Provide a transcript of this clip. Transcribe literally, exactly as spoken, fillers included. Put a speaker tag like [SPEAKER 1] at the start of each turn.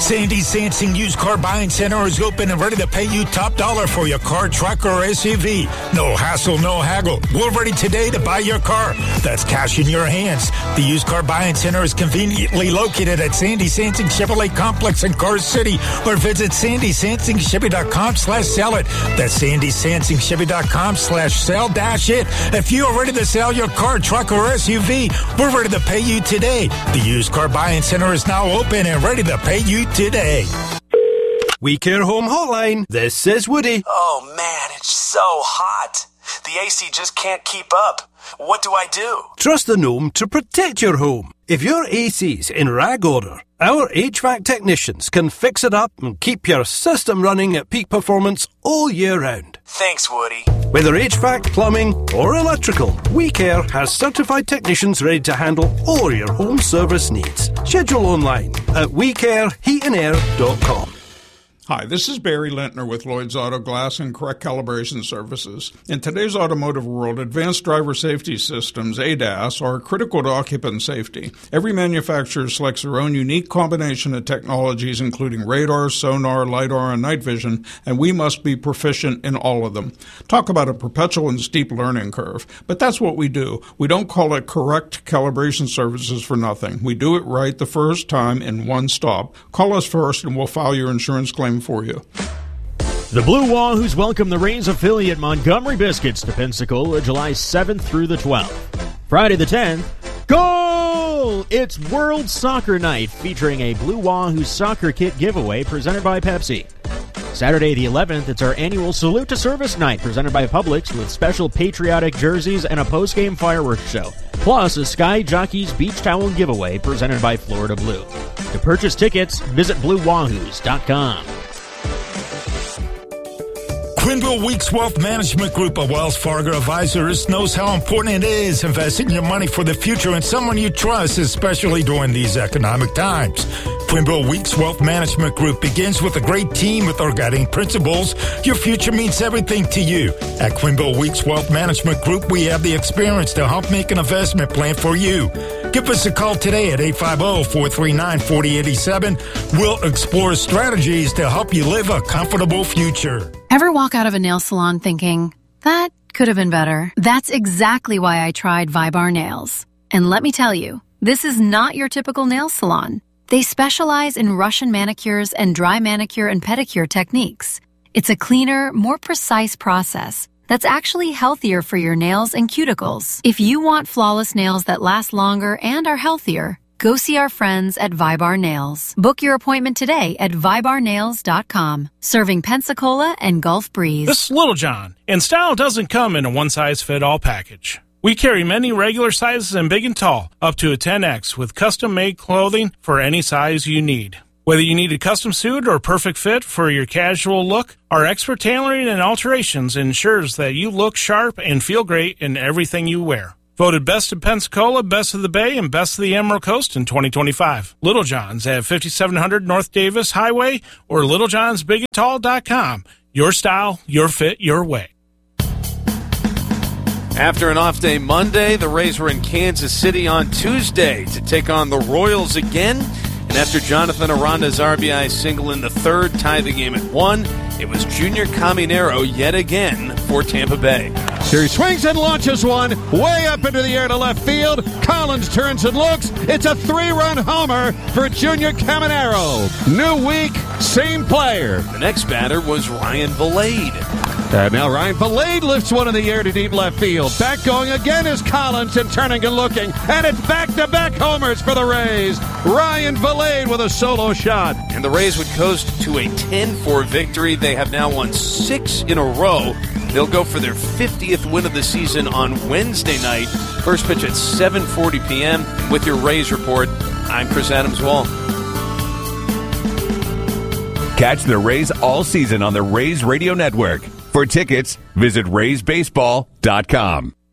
[SPEAKER 1] Sandy Sansing Used Car Buying Center is open and ready to pay you top dollar for your car, truck, or S U V. No hassle, no haggle. We're ready today to buy your car. That's cash in your hands. The Used Car Buying Center is conveniently located at Sandy Sansing Chevrolet Complex in Car City, or visit sandy sansing chevy dot com slash sell it. That's sandy sansing chevy dot com slash sell dash it. If you are ready to sell your car, truck, or S U V, we're ready to pay you today. The Used Car Buying Center is now open and ready to pay you today.
[SPEAKER 2] We Care Home Hotline. This is Woody.
[SPEAKER 3] Oh man, it's so hot. The A C just can't keep up. What do I do?
[SPEAKER 2] Trust the Gnome to protect your home. If your A C's in rag order, our H V A C technicians can fix it up and keep your system running at peak performance all year round.
[SPEAKER 3] Thanks, Woody.
[SPEAKER 2] Whether H V A C, plumbing, or electrical, We Care has certified technicians ready to handle all your home service needs. Schedule online at we care heat and air dot com.
[SPEAKER 4] Hi, this is Barry Lintner with Lloyd's Auto Glass and Correct Calibration Services. In today's automotive world, advanced driver safety systems, A D A S, are critical to occupant safety. Every manufacturer selects their own unique combination of technologies, including radar, sonar, LiDAR, and night vision, and we must be proficient in all of them. Talk about a perpetual and steep learning curve. But that's what we do. We don't call it Correct Calibration Services for nothing. We do it right the first time in one stop. Call us first and we'll file your insurance claim for you.
[SPEAKER 5] The Blue Wahoos welcome the Rays affiliate Montgomery Biscuits to Pensacola July seventh through the twelfth. Friday the tenth, goal! It's World Soccer Night featuring a Blue Wahoos soccer kit giveaway presented by Pepsi. Saturday the eleventh, it's our annual Salute to Service Night presented by Publix with special patriotic jerseys and a post-game fireworks show. Plus, a Sky Jockeys beach towel giveaway presented by Florida Blue. To purchase tickets, visit blue wahoos dot com.
[SPEAKER 1] Quinville Weeks Wealth Management Group of Wells Fargo Advisors knows how important it is investing your money for the future in someone you trust, especially during these economic times. Quinville Weeks Wealth Management Group begins with a great team with our guiding principles. Your future means everything to you. At Quinville Weeks Wealth Management Group, we have the experience to help make an investment plan for you. Give us a call today at eight five zero, four three nine, four zero eight seven. We'll explore strategies to help you live a comfortable future.
[SPEAKER 6] Ever walk out of a nail salon thinking, that could have been better? That's exactly why I tried Vibar Nails. And let me tell you, this is not your typical nail salon. They specialize in Russian manicures and dry manicure and pedicure techniques. It's a cleaner, more precise process that's actually healthier for your nails and cuticles. If you want flawless nails that last longer and are healthier, go see our friends at Vibar Nails. Book your appointment today at vibar nails dot com. Serving Pensacola and Gulf Breeze.
[SPEAKER 7] This is Little John, and style doesn't come in a one-size-fit-all package. We carry many regular sizes and big and tall, up to a ten X, with custom-made clothing for any size you need. Whether you need a custom suit or perfect fit for your casual look, our expert tailoring and alterations ensures that you look sharp and feel great in everything you wear. Voted Best of Pensacola, Best of the Bay, and Best of the Emerald Coast in twenty twenty-five. Little John's at fifty-seven hundred North Davis Highway or little johns big and tall dot com. Your style, your fit, your way.
[SPEAKER 8] After an off day Monday, the Rays were in Kansas City on Tuesday to take on the Royals again. And after Jonathan Aranda's R B I single in the third tied the game at one, it was Junior Caminero yet again for Tampa Bay.
[SPEAKER 9] Here he swings and launches one way up into the air to left field. Collins turns and looks. It's a three-run homer for Junior Caminero. New week, same player.
[SPEAKER 8] The next batter was Ryan Vilade.
[SPEAKER 9] And now Ryan Vilade lifts one in the air to deep left field. Back going again is Collins and turning and looking. And it's back-to-back homers for the Rays. Ryan Vilade with a solo shot.
[SPEAKER 8] And the Rays would coast to a ten four victory. They have now won six in a row. They'll go for their fiftieth win of the season on Wednesday night. First pitch at seven forty p.m. With your Rays report, I'm Chris Adams-Wall.
[SPEAKER 10] Catch the Rays all season on the Rays Radio Network. For tickets, visit rays baseball dot com.